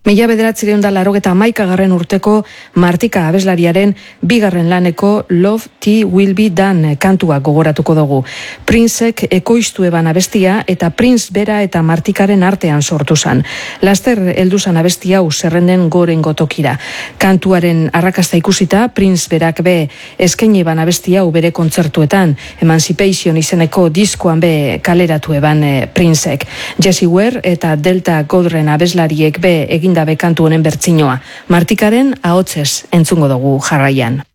1981 urteko Martika abeslariaren bigarren laneko Love Tea Will Be Done kantua gogoratuko dugu. Princek ekoiztu eban abestia eta Prince bera eta Martikaren artean sortu zan. Laster heldu zan abestia hau zerrenden gorengo tokira. Kantuaren arrakasta ikusita, Prince berak be eskaini eban abestia hau bere kontzertuetan, Emancipation izeneko diskoan be kaleratu eban Princek. Jessie Ware eta Delta Goldren abeslariek be egin dabe kantu honen bertsinoa. Martikaren ahotsez entzungo dugu jarraian.